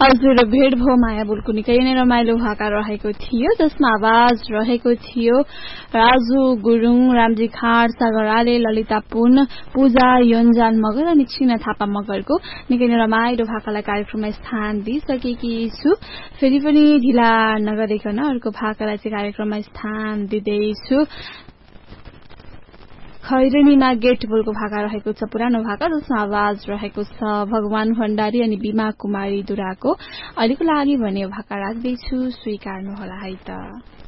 हजुर भेट भो माया बोलको निकै नै रमाइलो भाका रहेको थियो जसमा आवाज रहेको थियो राजु गुरुङ, रामजी खाँड, सागर आले, ललिता पुन, पूजा योन्जान मगर अनि छिना थापा मगरको निकै नै रमाइलो भाकालाई कार्यक्रममा स्थान दिइसकेकी छु। फेरि पनि ढिला नगरिकन अर्को भाकालाई चाहिँ कार्यक्रममा स्थान दिँदैछु। खैरेनीमा गेट बोलको भाका रहेको छ, पुरानो भाका जसमा आवाज रहेको छ भगवान भण्डारी अनि बिमा कुमारी दुराको। अहिलेको लागि भने भाका राख्दैछु, स्वीकार्नु होला है त।